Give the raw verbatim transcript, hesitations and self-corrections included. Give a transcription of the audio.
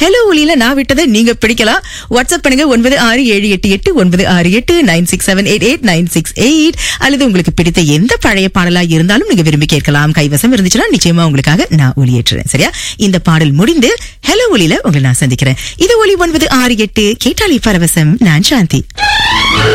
Hello ஒலியில நான் விட்டதை நீங்க பிடிக்கலாம். வாட்ஸ்அப் பண்ணுங்க ஒன்பது ஆறு ஏழு எட்டு எட்டு ஒன்பது ஆறு எட்டு nine six seven eight eight nine six eight. அல்லது உங்களுக்கு பிடித்த எந்த பழைய பாடலா இருந்தாலும் நீங்க விரும்பி கேட்கலாம். கைவசம் இருந்துச்சுன்னா நிச்சயமா உங்களுக்காக நான் ஒளியேற்றுறேன். சரியா? இந்த பாடல் முடிந்து ஹலோ ஒலியில உங்களை நான் சந்திக்கிறேன். இது ஒலி ஒன்பது ஆறு எட்டு கேட்டாலி பரவசம். நான் சாந்தி.